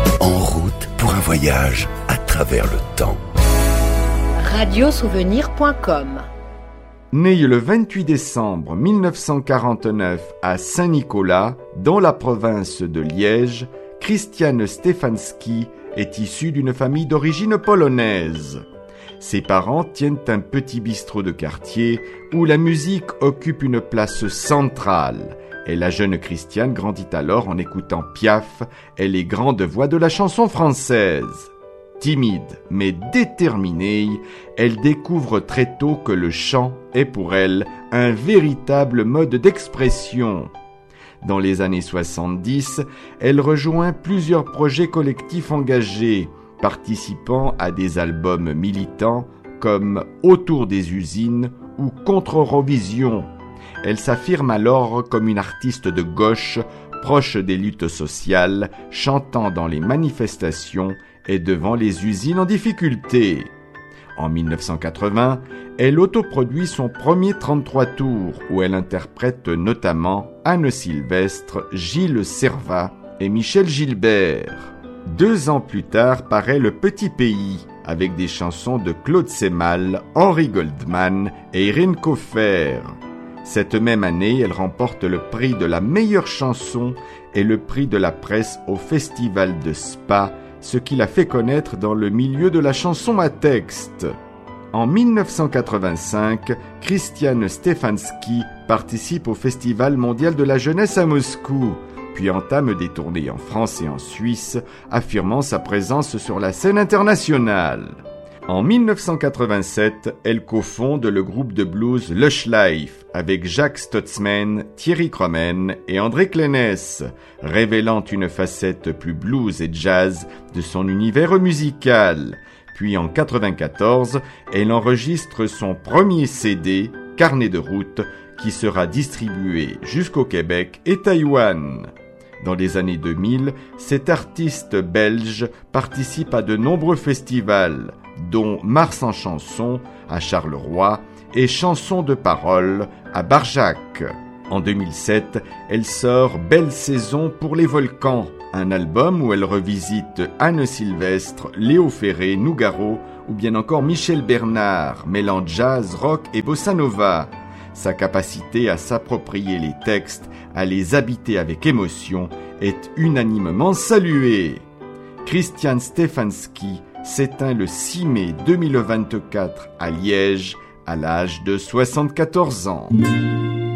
En route pour un voyage à travers le temps. Radiosouvenir.com. Né le 28 décembre 1949 à Saint-Nicolas, dans la province de Liège, Krystian Stefanski est issu d'une famille d'origine polonaise. Ses parents tiennent un petit bistrot de quartier où la musique occupe une place centrale. Et la jeune Krystian grandit alors en écoutant Piaf et les grandes voix de la chanson française. Timide mais déterminée, elle découvre très tôt que le chant est pour elle un véritable mode d'expression. Dans les années 70, elle rejoint plusieurs projets collectifs engagés, participant à des albums militants comme Autour des usines ou Contre Eurovision. Elle s'affirme alors comme une artiste de gauche, proche des luttes sociales, chantant dans les manifestations et devant les usines en difficulté. En 1980, elle autoproduit son premier 33 tours, où elle interprète notamment Anne Sylvestre, Gilles Servat et Michel Gilbert. 2 ans plus tard paraît Le Petit Pays, avec des chansons de Claude Semmal, Henry Goldman et Irène Koffer. Cette même année, elle remporte le prix de la meilleure chanson et le prix de la presse au Festival de Spa, ce qui l'a fait connaître dans le milieu de la chanson à texte. En 1985, Krystian Stefanski participe au Festival mondial de la jeunesse à Moscou, puis entame des tournées en France et en Suisse, affirmant sa présence sur la scène internationale. En 1987, elle cofonde le groupe de blues Lush Life avec Jacques Stutzman, Thierry Cromen et André Clénès, révélant une facette plus blues et jazz de son univers musical. Puis en 1994, elle enregistre son premier CD, Carnet de route, qui sera distribué jusqu'au Québec et Taïwan. Dans les années 2000, cet artiste belge participe à de nombreux festivals, dont Mars en chanson à Charleroi et Chansons de parole à Barjac. En 2007, elle sort Belle saison pour les volcans, un album où elle revisite Anne Sylvestre, Léo Ferré, Nougaro ou bien encore Michel Bernard, mêlant jazz, rock et bossa nova. Sa capacité à s'approprier les textes, à les habiter avec émotion, est unanimement saluée. Krystian Stefanski s'éteint le 6 mai 2024 à Liège, à l'âge de 74 ans.